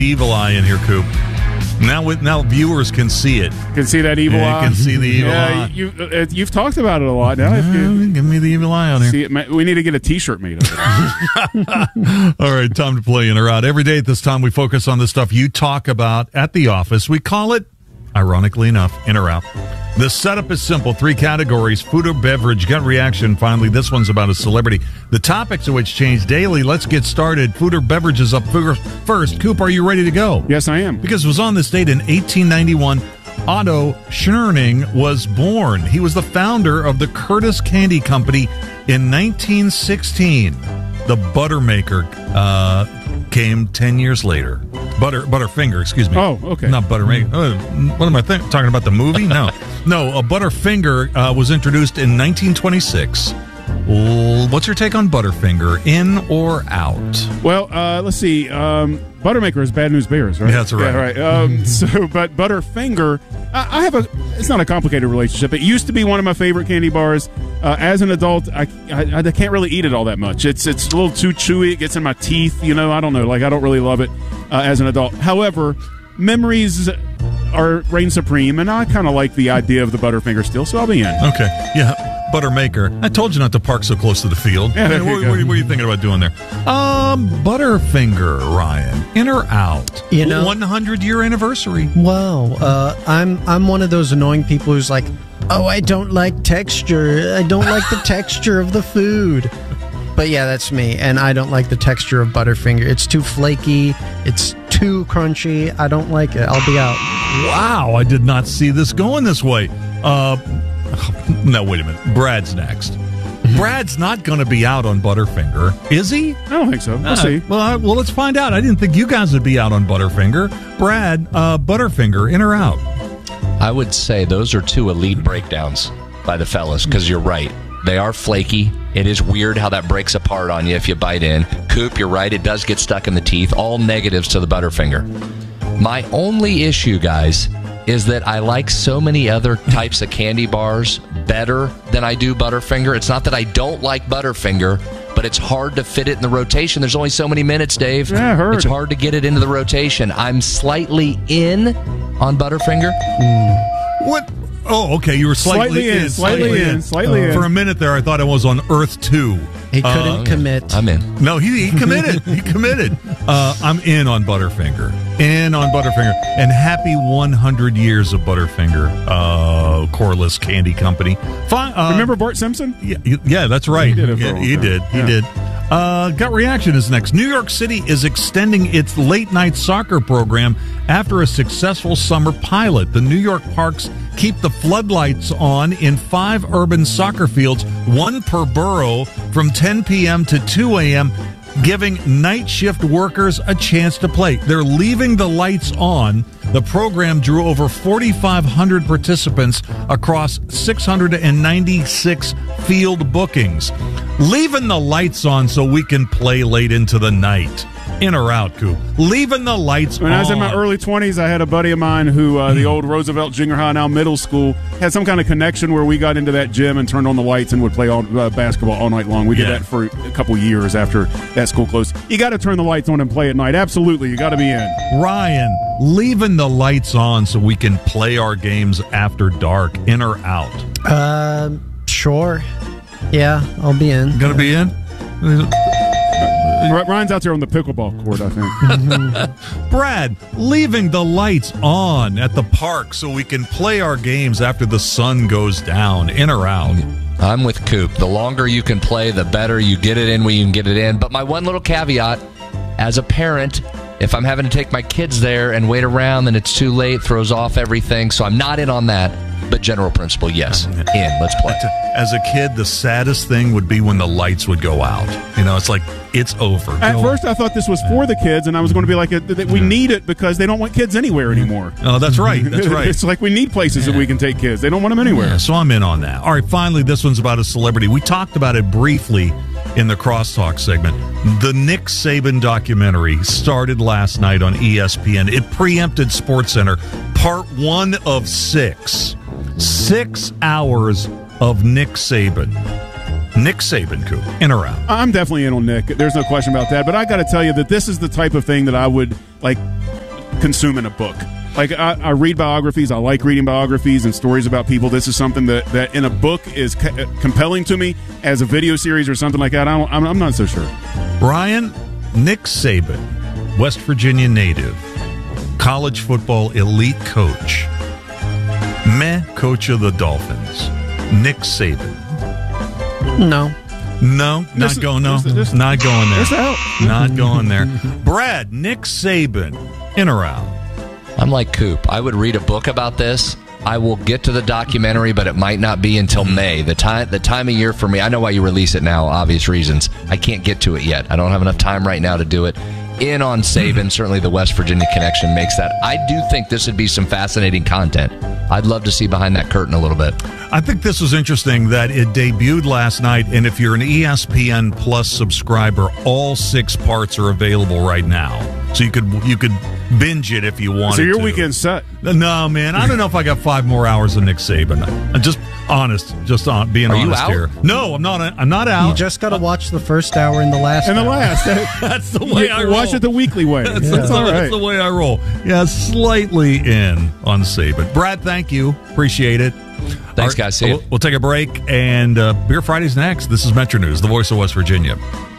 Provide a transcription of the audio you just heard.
evil eye in here, Coop. Now viewers can see it. Can see that evil eye. Can see the evil eye. You've talked about it a lot now. Give me the evil eye on here. See it, we need to get a T-shirt made of it. All right, time to play in or out. Every day at this time, we focus on the stuff you talk about at the office. We call it, ironically enough, in or out. The setup is simple. 3 categories: food or beverage, gut reaction. Finally, this one's about a celebrity. The topics of which change daily. Let's get started. Food or beverage is up first. Coop, are you ready to go? Yes, I am. Because it was on this date in 1891, Otto Scharning was born. He was the founder of the Curtis Candy Company in 1916. The Buttermaker came 10 years later. Butterfinger, excuse me. Oh, okay. Not Buttermaker. What am I talking about? The movie? No. A Butterfinger was introduced in 1926. What's your take on Butterfinger? In or out? Well, let's see. Buttermaker is Bad News Bears, right? Yeah, that's right. Yeah, right. But Butterfinger, it's not a complicated relationship. It used to be one of my favorite candy bars. As an adult, I can't really eat it all that much. It's a little too chewy. It gets in my teeth. I don't know. I don't really love it as an adult. However, memories reign supreme, and I kind of like the idea of the Butterfinger still, so I'll be in. Okay. Yeah. Buttermaker. I told you not to park so close to the field. Yeah, what are you thinking about doing there? Butterfinger, Ryan. In or out? 100-year anniversary. Wow. I'm one of those annoying people who's like, oh, I don't like texture. I don't like the texture of the food. But yeah, that's me, and I don't like the texture of Butterfinger. It's too flaky. It's too crunchy. I don't like it. I'll be out. Wow, I did not see this going this way. No, wait a minute. Brad's next. Brad's not going to be out on Butterfinger, is he? I don't think so. We'll see. Well, let's find out. I didn't think you guys would be out on Butterfinger. Brad, Butterfinger, in or out? I would say those are 2 elite breakdowns by the fellas, because you're right. They are flaky. It is weird how that breaks apart on you if you bite in. Coop, you're right. It does get stuck in the teeth. All negatives to the Butterfinger. My only issue, guys, is that I like so many other types of candy bars better than I do Butterfinger. It's not that I don't like Butterfinger, but it's hard to fit it in the rotation. There's only so many minutes, Dave. Yeah, I heard. It's hard to get it into the rotation. I'm slightly in on Butterfinger. What? Oh, okay. You were slightly in. Slightly in. For a minute there, I thought I was on Earth 2. He couldn't commit. I'm in. No, he committed. He committed. I'm in on Butterfinger. And happy 100 years of Butterfinger, Corliss Candy Company. Remember Bart Simpson? Yeah, that's right. He did it for a while. He did. Gut Reaction is next. New York City is extending its late-night soccer program after a successful summer pilot. The New York parks keep the floodlights on in 5 urban soccer fields, 1 per borough, from 10 p.m. to 2 a.m., giving night shift workers a chance to play. They're leaving the lights on. The program drew over 4,500 participants across 696 field bookings. Leaving the lights on so we can play late into the night. In or out, Coop? Leaving the lights on. When I was in my early 20s, I had a buddy of mine who, the old Roosevelt Junior High, now middle school, had some kind of connection where we got into that gym and turned on the lights and would play basketball all night long. We did that for a couple years after that school closed. You got to turn the lights on and play at night. Absolutely. You got to be in. Ryan, leaving the lights on so we can play our games after dark. In or out? Sure. Yeah, I'll be in. Gonna be in? Ryan's out there on the pickleball court, I think. Brad, leaving the lights on at the park so we can play our games after the sun goes down. In or out? I'm with Coop. The longer you can play, the better. You get it in when you can get it in. But my one little caveat, as a parent, if I'm having to take my kids there and wait around, then it's too late, throws off everything. So I'm not in on that. But general principle, yes. In. Let's play. As a kid, the saddest thing would be when the lights would go out. It's like, it's over. At first, I thought this was for the kids, and I was going to be like, that we need it because they don't want kids anywhere anymore. Oh, that's right. That's right. It's like we need places that we can take kids. They don't want them anywhere. Yeah, so I'm in on that. All right, finally, this one's about a celebrity. We talked about it briefly in the Crosstalk segment. The Nick Saban documentary started last night on ESPN. It preempted SportsCenter. Part 1 of 6. 6 hours of Nick Saban. Nick Saban, Coop, in or out? I'm definitely in on Nick. There's no question about that. But I got to tell you that this is the type of thing that I would like consume in a book. Like I read biographies. I like reading biographies and stories about people. This is something that in a book is compelling to me. As a video series or something like that, I'm not so sure. Ryan, Nick Saban, West Virginia native, college football elite coach, coach of the Dolphins, Nick Saban. No. No, not going there. Not going there. Brad, Nick Saban, in or out? I'm like Coop. I would read a book about this. I will get to the documentary, but it might not be until May. The time of year for me, I know why you release it now, obvious reasons. I can't get to it yet. I don't have enough time right now to do it. In on Saban, certainly the West Virginia connection makes that. I do think this would be some fascinating content. I'd love to see behind that curtain a little bit. I think this was interesting that it debuted last night, and if you're an ESPN Plus subscriber, all 6 parts are available right now. So you could binge it if you wanted to. So your weekend's set. No, man. I don't know if I got 5 more hours of Nick Saban. I'm just honest. Being honest here. No, I'm not. I'm not out. You just got to watch the first hour and the last hour. That's the way I roll. Watch it the weekly way. That's all right. That's the way I roll. Yeah, slightly in on Saban. Brad, thank you. Appreciate it. Thanks, guys. See you. We'll take a break, and Beer Friday's next. This is Metro News, the voice of West Virginia.